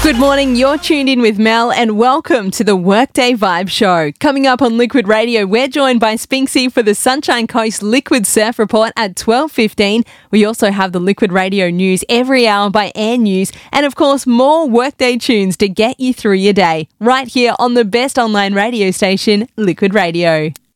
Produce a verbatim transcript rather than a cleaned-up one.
Good morning, you're tuned in with Mel and welcome to the Workday Vibe Show. Coming up on Liquid Radio, we're joined by Spinksy for the Sunshine Coast Liquid Surf Report at twelve fifteen. We also have the Liquid Radio News every hour by Air News and of course more Workday tunes to get you through your day. Right here on the best online radio station, Liquid Radio.